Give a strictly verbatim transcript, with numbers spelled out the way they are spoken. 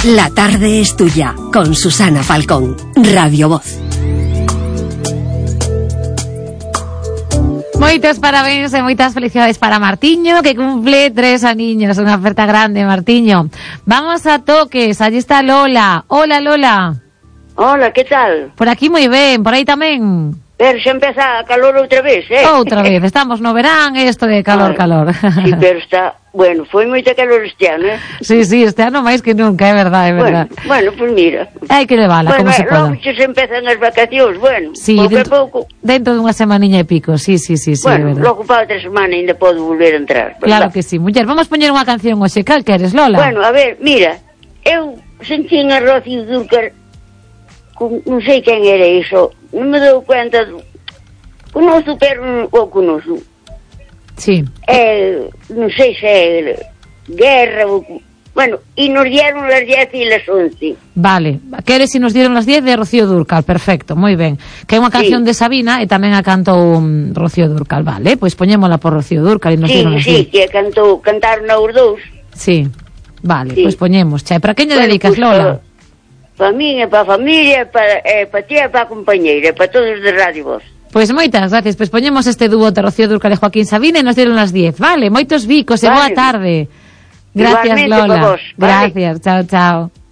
La tarde es tuya, con Susana Falcón, Radio Voz. Moitos parabéns e moitas felicidades para Martiño, que cumple tres aniños. Unha oferta grande, Martiño. Vamos a toques, allí está Lola. Hola, Lola. Hola, que tal? Por aquí moi ben, por aí tamén. Pero xa empeza a calor outra vez, eh? Outra vez, estamos no verán, isto de calor, Ay, calor. Sí, pero está... Bueno, foi moita calor este ano, eh? Sí, sí, este ano máis que nunca, é verdade, é verdade. Bueno, bueno, pues mira. Hai que levala, bueno, como se poda. Logo se empezan as vacacións, bueno, sí, pouco dentro, a pouco. Dentro dunha semaniña e pico, sí, sí, sí, sí, bueno, logo para outra semana ainda podo volver a entrar, verdad? Claro que sí. Muller, vamos poñer unha canción hoxe, cal queres, Lola? Bueno, a ver, mira, eu sentín a Rocío Dúrcal, non sei quen era iso, non me dou cuenta do... Conozo, pero o conozo. Sí. Eh, non sei se é guerra ou... Bueno, e nos dieron las diez e las once. Vale, queres si nos dieron las diez de Rocío Dúrcal, perfecto, moi ben. Que é unha canción sí. de Sabina e tamén a cantou um, Rocío Dúrcal, vale? Pois poñémola por Rocío Dúrcal e nos sí, dieron las sí, diez. Sí, que cantou, cantaron os dous. Sí, vale, sí. Pois poñemos, xa. Para quen lle bueno, dedicas, pues, Lola? Para min, e para a familia, para eh, pa ti e para a compañeira, para todos de Radio Voz. Pois moitas gracias, pois poñemos este dúo de Rocío Dúrcal e Joaquín Sabina e nos dieron las diez, vale? Moitos bicos e vale. boa tarde. Gracias, Igualmente, Lola. vos, vale. Gracias, chao, chao.